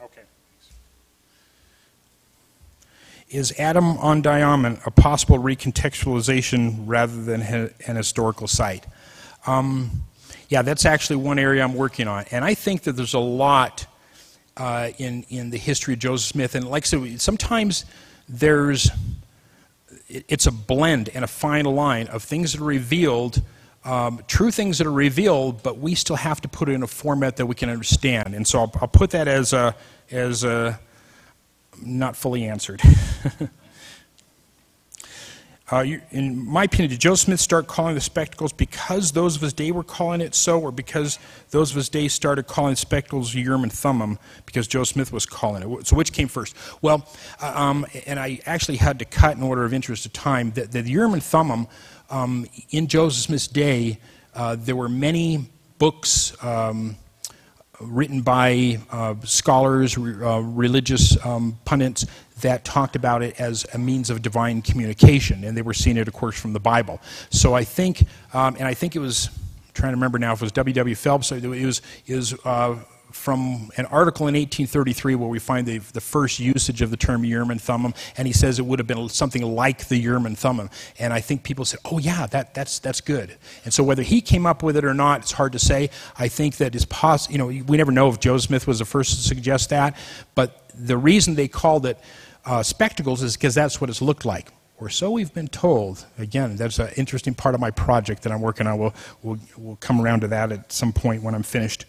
Okay. Is Adam on Diamond a possible recontextualization rather than an historical site? Yeah, that's actually one area I'm working on. And I think that there's a lot in the history of Joseph Smith. And like I said, sometimes it's a blend and a fine line of things that are revealed, true things that are revealed, but we still have to put it in a format that we can understand. And so I'll put that as not fully answered. In my opinion, did Joseph Smith start calling the spectacles because those of his day were calling it so, or because those of his day started calling spectacles Urim and Thummim because Joseph Smith was calling it? So which came first? Well, and I actually had to cut in order of interest of time, that the Urim and Thummim, in Joseph Smith's day, there were many books written by scholars, religious pundits, that talked about it as a means of divine communication, and they were seeing it, of course, from the Bible. So I think, and I think it was, I'm trying to remember now if it was W.W. Phelps, so it was from an article in 1833 where we find the first usage of the term Urim and Thummim, and he says it would have been something like the Urim and Thummim. And I think people said, oh yeah, that's good. And so whether he came up with it or not, it's hard to say. I think that it's possible, you know, we never know if Joseph Smith was the first to suggest that, but the reason they called it spectacles is because that's what it's looked like. Or so we've been told. Again, that's an interesting part of my project that I'm working on. We'll come around to that at some point when I'm finished.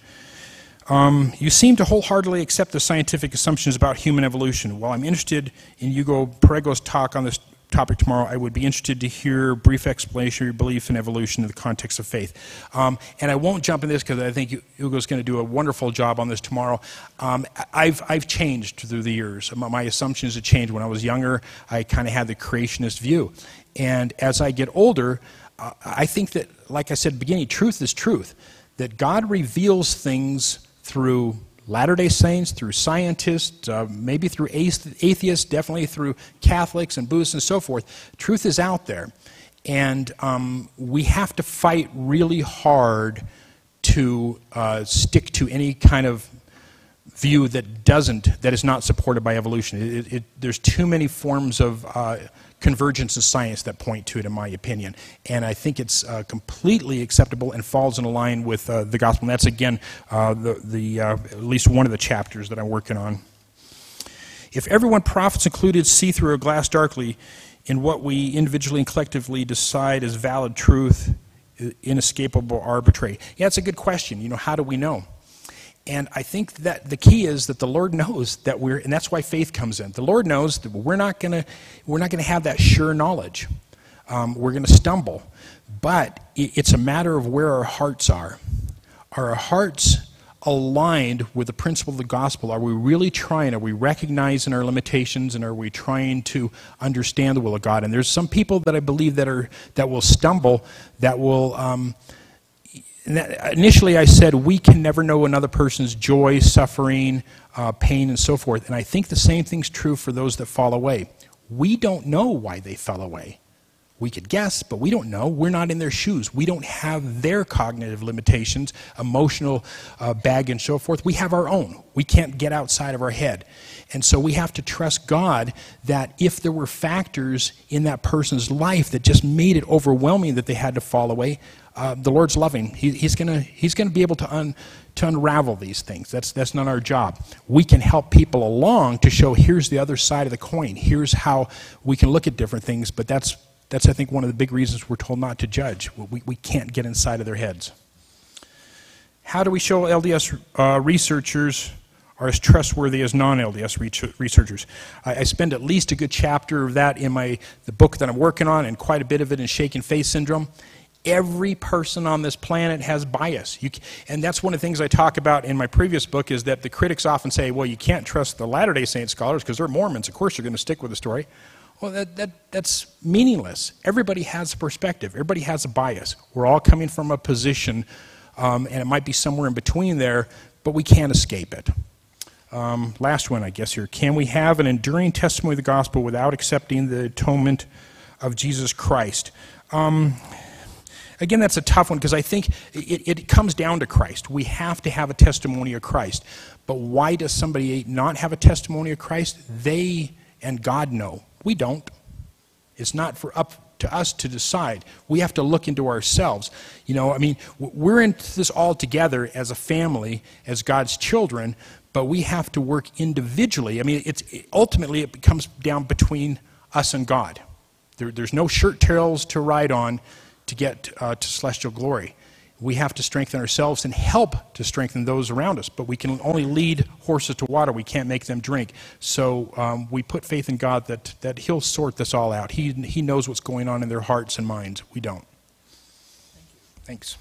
You seem to wholeheartedly accept the scientific assumptions about human evolution. While I'm interested in Hugo Parego's talk on this topic tomorrow, I would be interested to hear a brief explanation of your belief in evolution in the context of faith. And I won't jump in this because I think Hugo's going to do a wonderful job on this tomorrow. I've changed through the years. My assumptions have changed. When I was younger, I kind of had the creationist view. And as I get older, I think that, like I said at the beginning, truth is truth. That God reveals things through Latter-day Saints, through scientists, maybe through atheists, definitely through Catholics and Buddhists and so forth. Truth is out there. And we have to fight really hard to stick to any kind of view that is not supported by evolution. There's too many forms of convergence in science that point to it, in my opinion. And I think it's completely acceptable and falls in line with the gospel. And that's, again, at least one of the chapters that I'm working on. If everyone, prophets included, see through a glass darkly in what we individually and collectively decide is valid truth, inescapable, arbitrary. Yeah, it's a good question. You know, how do we know? And I think that the key is that the Lord knows that and that's why faith comes in. The Lord knows that we're not going to have that sure knowledge. We're going to stumble. But it's a matter of where our hearts are. Are our hearts aligned with the principle of the gospel? Are we really trying? Are we recognizing our limitations, and are we trying to understand the will of God? And there's some people that I believe that will stumble, that will... Initially I said we can never know another person's joy, suffering, pain, and so forth. And I think the same thing's true for those that fall away. We don't know why they fell away. We could guess, but we don't know. We're not in their shoes. We don't have their cognitive limitations, emotional baggage, and so forth. We have our own. We can't get outside of our head. And so we have to trust God that if there were factors in that person's life that just made it overwhelming that they had to fall away, the Lord's loving. He's going to be able to unravel these things. That's not our job. We can help people along to show here's the other side of the coin. Here's how we can look at different things. But that's I think one of the big reasons we're told not to judge. We can't get inside of their heads. How do we show LDS researchers are as trustworthy as non-LDS researchers? I spend at least a good chapter of that in the book that I'm working on, and quite a bit of it in Shaken Faith Syndrome. Every person on this planet has bias. And that's one of the things I talk about in my previous book, is that the critics often say, well, you can't trust the Latter-day Saint scholars because they're Mormons. Of course, they're going to stick with the story. Well, that's meaningless. Everybody has a perspective. Everybody has a bias. We're all coming from a position, and it might be somewhere in between there, but we can't escape it. Last one, I guess, here. Can we have an enduring testimony of the gospel without accepting the atonement of Jesus Christ? Again, that's a tough one because I think it comes down to Christ. We have to have a testimony of Christ. But why does somebody not have a testimony of Christ? They and God know. We don't. It's not up to us to decide. We have to look into ourselves. We're in this all together as a family, as God's children, but we have to work individually. Ultimately it comes down between us and God. There's no shirt tails to ride on to get to celestial glory. We have to strengthen ourselves and help to strengthen those around us. But we can only lead horses to water. We can't make them drink. So we put faith in God that He'll sort this all out. He knows what's going on in their hearts and minds. We don't. Thanks.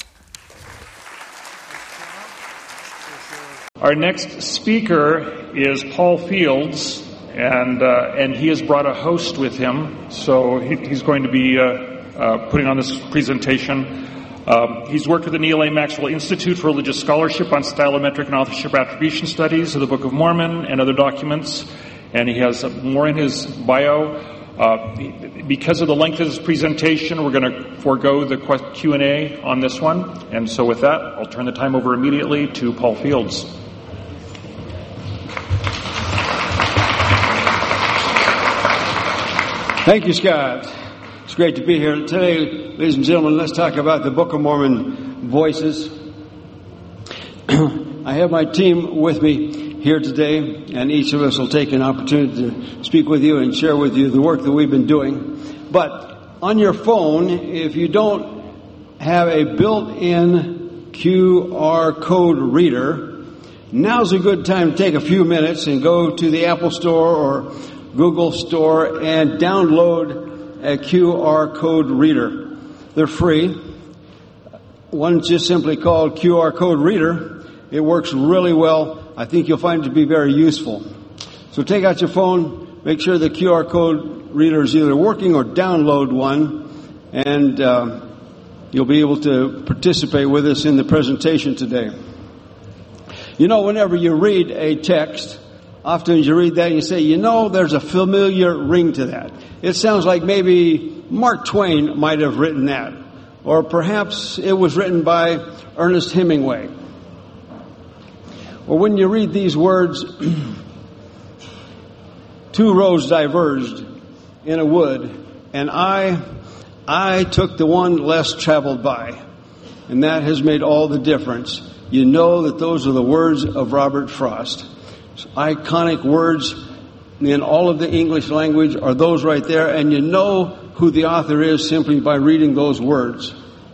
Our next speaker is Paul Fields, and he has brought a host with him. So he's going to be putting on this presentation. He's worked with the Neal A. Maxwell Institute for Religious Scholarship on stylometric and authorship attribution studies of the Book of Mormon and other documents, and he has more in his bio. Because of the length of this presentation, we're going to forego the Q&A on this one, and so with that, I'll turn the time over immediately to Paul Fields. Thank you, Scott. It's great to be here today. Ladies and gentlemen, let's talk about the Book of Mormon voices. I have my team with me here today, and each of us will take an opportunity to speak with you and share with you the work that we've been doing. But on your phone, if you don't have a built-in QR code reader, now's a good time to take a few minutes and go to the Apple Store or Google Store and download a QR code reader. They're free. One's just simply called QR code reader. It works really well. I think you'll find it to be very useful. So take out your phone, make sure the QR code reader is either working or download one, and you'll be able to participate with us in the presentation today. Whenever you read a text, often you read that and you say, there's a familiar ring to that. It sounds like maybe Mark Twain might have written that. Or perhaps it was written by Ernest Hemingway. Or when you read these words, 2 roads diverged in a wood, and I took the one less traveled by. And that has made all the difference. You know that those are the words of Robert Frost. Iconic words in all of the English language are those right there, and you know who the author is simply by reading those words.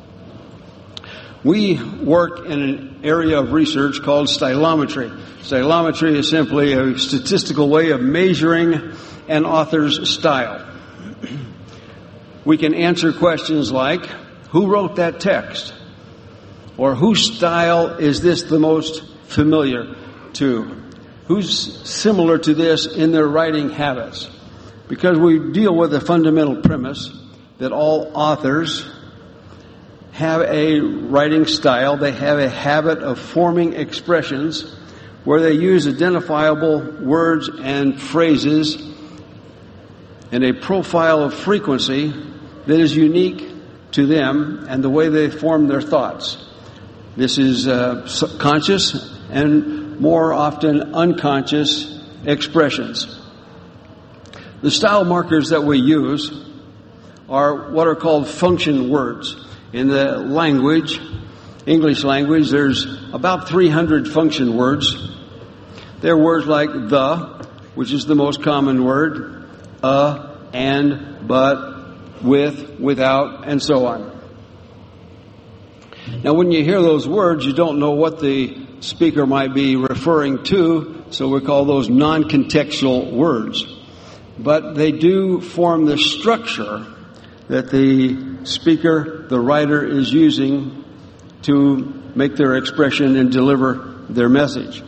We work in an area of research called stylometry. Stylometry is simply a statistical way of measuring an author's style. We can answer questions like, who wrote that text? Or whose style is this the most familiar to? Who's similar to this in their writing habits? Because we deal with a fundamental premise that all authors have a writing style. They have a habit of forming expressions where they use identifiable words and phrases and a profile of frequency that is unique to them and the way they form their thoughts. This is conscious and more often unconscious expressions. The style markers that we use are what are called function words. In the language, English language, there's about 300 function words. They're words like the, which is the most common word, and, but, with, without, and so on. Now, when you hear those words, you don't know what the speaker might be referring to, so we call those non-contextual words. But they do form the structure that the speaker, the writer, is using to make their expression and deliver their message.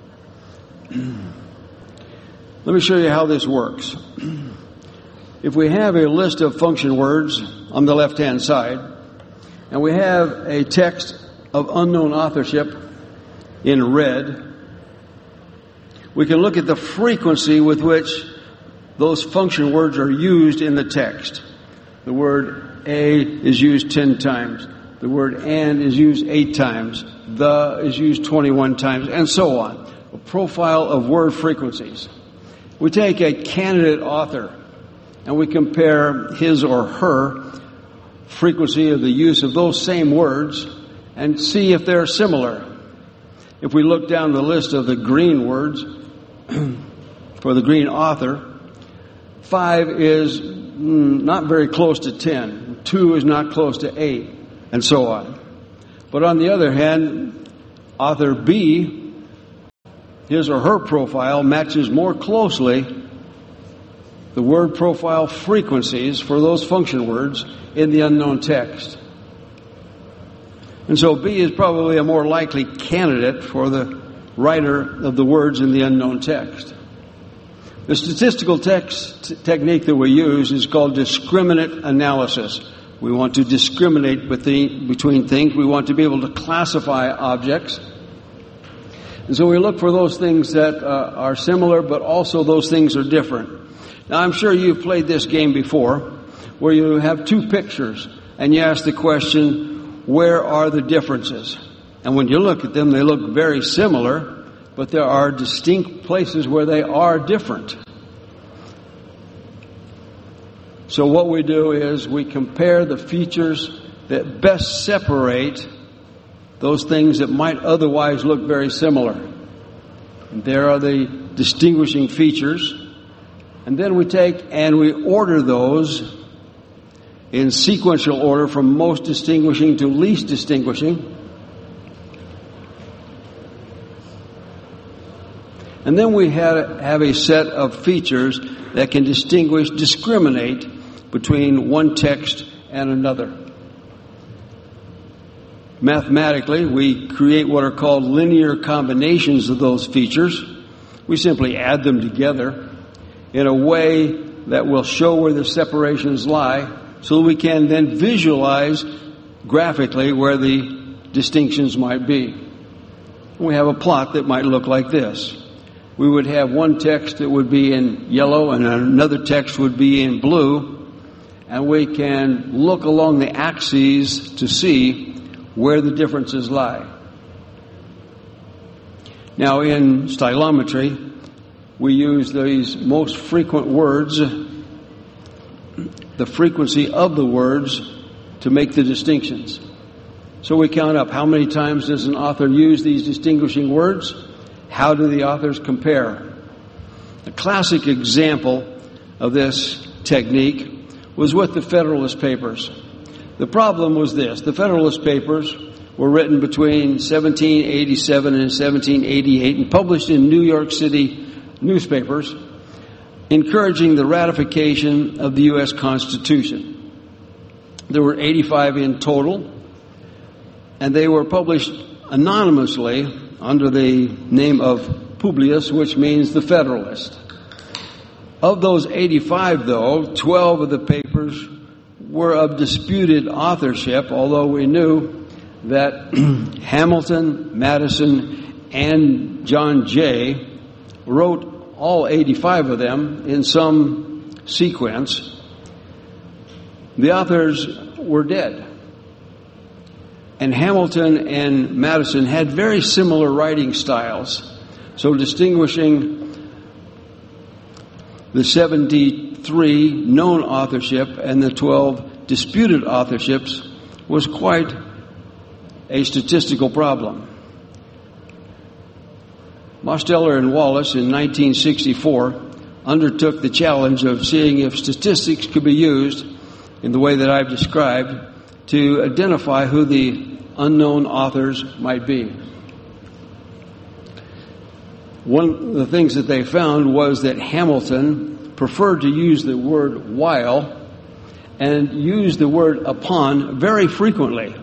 Let me show you how this works. If we have a list of function words on the left-hand side, and we have a text of unknown authorship in red, we can look at the frequency with which those function words are used in the text. The word a is used 10 times. The word and is used 8 times. The is used 21 times, and so on. A profile of word frequencies. We take a candidate author and we compare his or her frequency of the use of those same words and see if they're similar. If we look down the list of the green words for the green author, 5 is not very close to 10. 2 is not close to 8, and so on. But on the other hand, author B, his or her profile matches more closely the word profile frequencies for those function words in the unknown text. And so B is probably a more likely candidate for the writer of the words in the unknown text. The statistical technique that we use is called discriminant analysis. We want to discriminate between things. We want to be able to classify objects. And so we look for those things that are similar, but also those things are different. Now, I'm sure you've played this game before, where you have 2 pictures, and you ask the question, where are the differences? And when you look at them, they look very similar, but there are distinct places where they are different. So what we do is we compare the features that best separate those things that might otherwise look very similar. And there are the distinguishing features. And then we take and we order those in sequential order from most distinguishing to least distinguishing. And then we have a set of features that can discriminate between one text and another. Mathematically, we create what are called linear combinations of those features. We simply add them together in a way that will show where the separations lie, so that we can then visualize graphically where the distinctions might be. We have a plot that might look like this. We would have one text that would be in yellow and another text would be in blue, and we can look along the axes to see where the differences lie. Now, in stylometry, we use these most frequent words, the frequency of the words, to make the distinctions. So we count up how many times does an author use these distinguishing words? How do the authors compare? A classic example of this technique was with the Federalist Papers. The problem was this. The Federalist Papers were written between 1787 and 1788 and published in New York City newspapers, encouraging the ratification of the U.S. Constitution. There were 85 in total, and they were published anonymously under the name of Publius, which means the Federalist. Of those 85, though, 12 of the papers were of disputed authorship, although we knew that Hamilton, Madison, and John Jay wrote all 85 of them in some sequence. The authors were dead. And Hamilton and Madison had very similar writing styles. So distinguishing the 73 known authorship and the 12 disputed authorships was quite a statistical problem. Mosteller and Wallace in 1964 undertook the challenge of seeing if statistics could be used in the way that I've described to identify who the unknown authors might be. One of the things that they found was that Hamilton preferred to use the word while and used the word upon very frequently.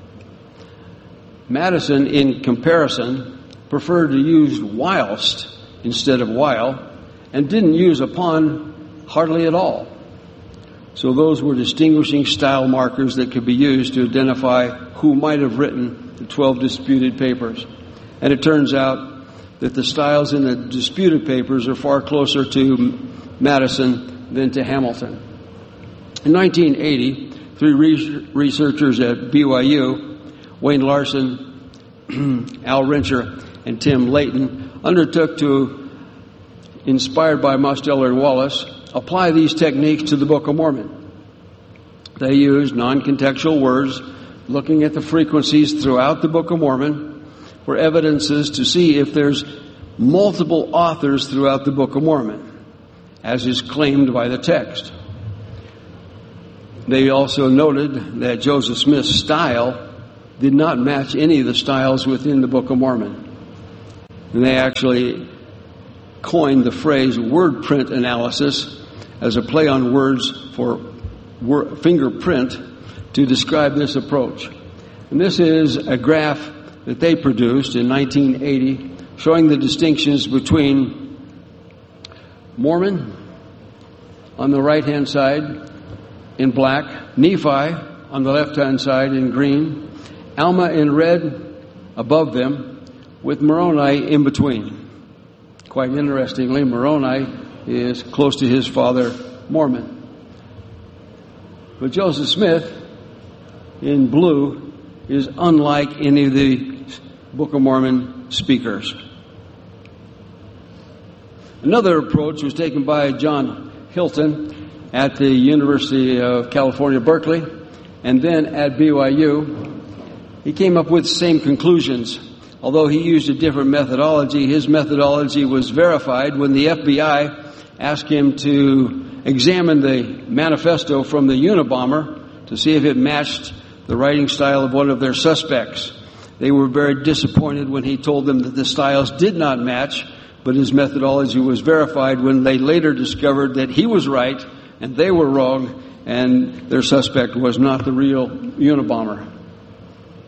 Madison, in comparison, preferred to use whilst instead of while and didn't use upon hardly at all. So those were distinguishing style markers that could be used to identify who might have written the 12 disputed papers. And it turns out that the styles in the disputed papers are far closer to Madison than to Hamilton. In 1980, three researchers at BYU, Wayne Larson, Al Rincher, and Tim Layton, undertook to, inspired by Mosteller and Wallace, apply these techniques to the Book of Mormon. They used non-contextual words, looking at the frequencies throughout the Book of Mormon for evidences to see if there's multiple authors throughout the Book of Mormon, as is claimed by the text. They also noted that Joseph Smith's style did not match any of the styles within the Book of Mormon. And they actually coined the phrase word print analysis as a play on words for fingerprint to describe this approach. And this is a graph that they produced in 1980 showing the distinctions between Mormon on the right-hand side in black, Nephi on the left-hand side in green, Alma in red above them, with Moroni in between. Quite interestingly, Moroni is close to his father, Mormon. But Joseph Smith, in blue, is unlike any of the Book of Mormon speakers. Another approach was taken by John Hilton at the University of California, Berkeley, and then at BYU. He came up with the same conclusions. Although he used a different methodology, his methodology was verified when the FBI asked him to examine the manifesto from the Unabomber to see if it matched the writing style of one of their suspects. They were very disappointed when he told them that the styles did not match, but his methodology was verified when they later discovered that he was right and they were wrong, and their suspect was not the real Unabomber.